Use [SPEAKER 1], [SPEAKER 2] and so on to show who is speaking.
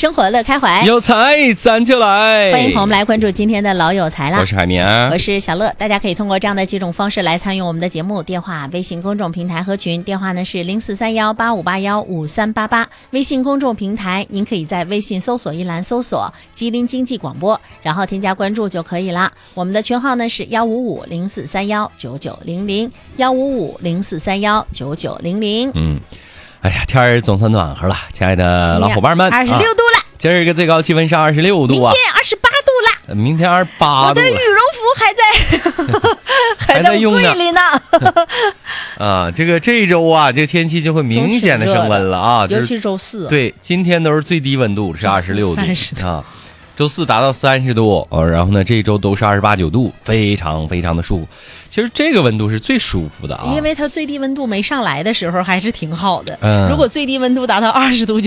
[SPEAKER 1] 生活乐开怀，
[SPEAKER 2] 有才咱就来。
[SPEAKER 1] 欢迎朋友们来关注今天的老有才啦！
[SPEAKER 2] 我是海绵，
[SPEAKER 1] 我是小乐。大家可以通过这样的几种方式来参与我们的节目：电话、微信公众平台和群。电话呢是043185815388，微信公众平台您可以在微信搜索一栏搜索吉林经济广播，然后添加关注就可以了。我们的群号呢是15504319900，15504319900。
[SPEAKER 2] 哎呀，天儿总算暖和了，亲爱的老伙伴们
[SPEAKER 1] ，26度了。
[SPEAKER 2] 今儿个最高气温是26度啊，
[SPEAKER 1] 明天28度了。
[SPEAKER 2] 明天28度。
[SPEAKER 1] 我的羽绒服还在
[SPEAKER 2] 用
[SPEAKER 1] 柜里呢。
[SPEAKER 2] 啊，这一周啊，这个天气就会明显的升温了啊，
[SPEAKER 1] 尤其是周四。
[SPEAKER 2] 对，今天都是最低温度是26度
[SPEAKER 1] 30
[SPEAKER 2] 啊。周四达到30度，然后呢，这一周都是28、9度，非常非常的舒服。其实这个温度是最舒服的啊，
[SPEAKER 1] 因为它最低温度没上来的时候还是挺好的。
[SPEAKER 2] 如
[SPEAKER 1] 果最低温度达到20度。